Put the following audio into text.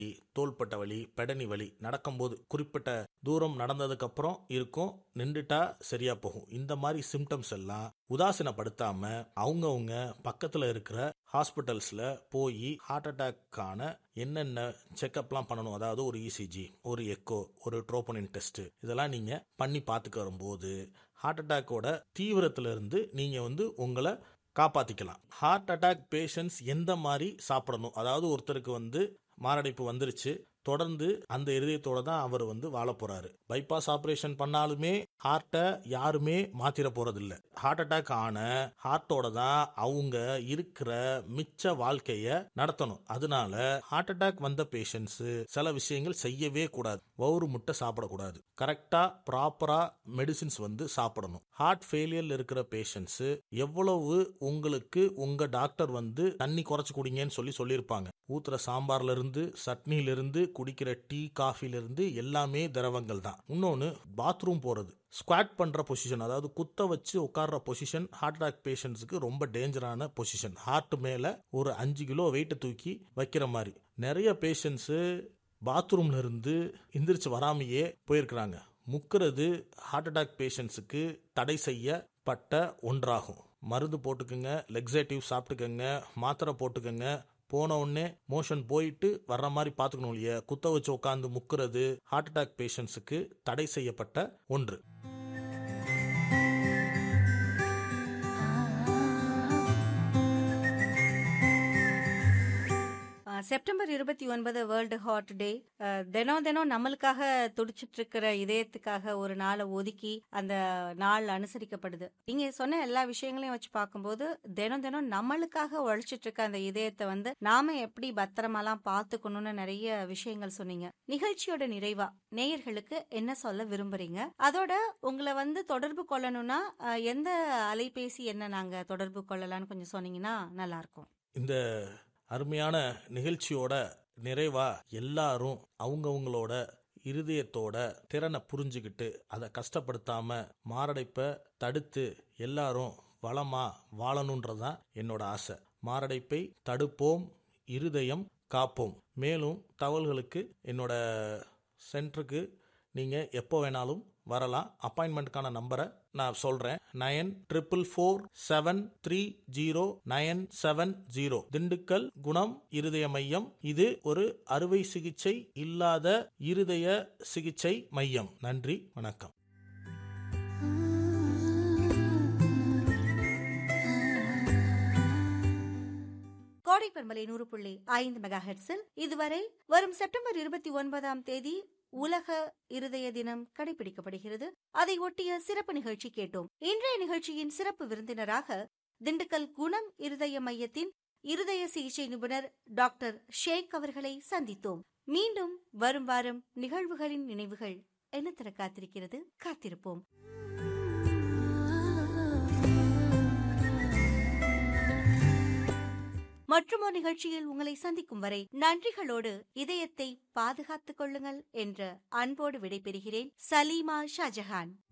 தோள்பட்ட வலி, பெடனி வலி நடக்கும்போது குறிப்பிட்ட தூரம் நடந்ததுக்கு அப்புறம் இருக்கும், நின்றுட்டா சரியா போகும். இந்த மாதிரி சிம்டம்ஸ் எல்லாம் உதாசீனப்படுத்தாம அவங்கவுங்க பக்கத்துல இருக்கிற ஹாஸ்பிட்டல்ஸ்ல போய் ஹார்ட் அட்டாக்கான என்னென்ன செக்அப்லாம் பண்ணணும், அதாவது ஒரு இசிஜி, ஒரு எக்கோ, ஒரு ட்ரோபோனின் டெஸ்ட், இதெல்லாம் நீங்க பண்ணி பார்த்துக்க வரும்போது ஹார்ட் அட்டாக்கோட தீவிரத்திலிருந்து நீங்க உங்களை காப்பாத்திக்கலாம். ஹார்ட் அட்டாக் பேஷண்ட்ஸ் எந்த மாதிரி சாப்பிடணும், அதாவது ஒருத்தருக்கு மாரடைப்பு வந்துருச்சு, தொடர்ந்து அந்த இருதயத்தோட தான் அவர் வாழ போறாரு. பைபாஸ் ஆபரேஷன் பண்ணாலுமே ஹார்ட்டை யாருமே மாத்திர போறது இல்ல. ஹார்ட் அட்டாக் ஆன ஹார்ட்டோட தான் அவங்க இருக்கிற மிச்ச வாழ்க்கைய நடத்தணும். அதனால ஹார்ட் அட்டாக் வந்த பேஷண்ட்ஸ் சில விஷயங்கள் செய்யவே கூடாது. வவுறு முட்டை சாப்பிடக்கூடாது. கரெக்டா ப்ராப்பரா மெடிசின்ஸ் சாப்பிடணும். ஹார்ட் ஃபெயிலியர் இருக்கிற பேஷண்ட்ஸ் எவ்வளவு உங்களுக்கு உங்க டாக்டர் தண்ணி குறைச்சு குடிங்கன்னு சொல்லியிருப்பாங்க. ஊத்துற சாம்பார்ல இருந்து, சட்னில இருந்து, குடிக்கிற டீ, காஃபில இருந்து எல்லாமே திரவங்கள் தான். இன்னொன்னு, பாத்ரூம் போறது, ஸ்குவாட் பண்ற பொசிஷன், அதாவது குத்த வச்சு உட்கார்ற பொசிஷன் ஹார்ட் அட்டாக் பேஷண்ட்ஸுக்கு ரொம்ப டேஞ்சரான பொசிஷன். ஹார்ட் மேல ஒரு 5 கிலோ வெயிட் தூக்கி வைக்கிற மாதிரி. நிறைய பேஷண்ட்ஸ் பாத்ரூம்ல இருந்து எந்திரிச்சு வராமையே போயிருக்கிறாங்க. முக்கிறது ஹார்ட் அட்டாக் பேஷண்ட்ஸுக்கு தடை செய்யப்பட்ட ஒன்றாகும். மருந்து போட்டுக்குங்க, லெக்ஸேட்டிவ் சாப்பிட்டுக்கங்க, மாத்திரை போட்டுக்கங்க. போன உடனே மோஷன் போயிட்டு வர்ற மாதிரி பார்த்துக்கணும் இல்லையா? குத்த வச்சு உட்காந்து முக்கிறது ஹார்ட் அட்டாக் பேஷண்ட்ஸுக்கு தடை செய்யப்பட்ட ஒன்று. செப்டம்பர் 29 வேர்ல்டு ஹார்ட் டே. தினம் நம்மளுக்காக துடிச்சிட்டு இருக்கிற இதயத்துக்காக ஒரு நாளை ஒதுக்கி அந்த நாள் அனுசரிக்கப்படுது. நீங்க சொன்ன எல்லா விஷயங்களையும் வச்சு பார்க்கும்போது தினம் நம்மளுக்காக உழைச்சிட்டு இருக்க அந்த இதயத்தை நாம எப்படி பத்திரமாலாம் பார்த்துக்கணும்னு நிறைய விஷயங்கள் சொன்னீங்க. நிகழ்ச்சியோட நிறைவா நேயர்களுக்கு என்ன சொல்ல விரும்புறீங்க? அதோட உங்களை தொடர்பு கொள்ளணும்னா எந்த அலைபேசி என்ன நாங்க தொடர்பு கொள்ளலாம்னு கொஞ்சம் சொன்னீங்கன்னா நல்லா இருக்கும். இந்த அருமையான நிகழ்ச்சியோட நிறைவா எல்லாரும் அவங்கவுங்களோட இருதயத்தோட திறனை புரிஞ்சுக்கிட்டு அதை கஷ்டப்படுத்தாம மாரடைப்பை தடுத்து எல்லாரும் வளமா வாழணுன்றதான் என்னோட ஆசை. மாரடைப்பை தடுப்போம், இருதயம் காப்போம். மேலும் தகவல்களுக்கு என்னோட சென்டருக்கு நீங்க எப்போ வேணாலும் வரலாம். அப்பாயின்மெண்ட்கான நம்பரை நான் சொல்றேன். 9444730970. திண்டுக்கல் குணம் இருதய மையம். இது ஒரு அறுவை சிகிச்சை இல்லாத இருதய சிகிச்சை மையம். நன்றி, வணக்கம். கோடை பண்பலை 100.5 மெகாஹெர்ட்ஸில் இதுவரை வரும் செப்டம்பர் 29 உலக இருதய தினம் கடைபிடிக்கப்படுகிறது. அதை ஒட்டிய சிறப்பு நிகழ்ச்சி கேட்டோம். இன்றைய நிகழ்ச்சியின் சிறப்பு விருந்தினராக திண்டுக்கல் குணம் இருதய மையத்தின் இருதய சிகிச்சை நிபுணர் டாக்டர் ஷேக் அவர்களை சந்தித்தோம். மீண்டும் வரும் வாரம் நிகழ்வுகளின் நினைவுகள் என்ன தர காத்திருக்கிறது, காத்திருப்போம். மற்றொரு நிகழ்ச்சியில் உங்களை சந்திக்கும் வரை நன்றிகளோடு இதயத்தை பாதுகாத்துக் கொள்ளுங்கள் என்ற அன்போடு விடைபெறுகிறேன். சலீமா ஷாஜஹான்.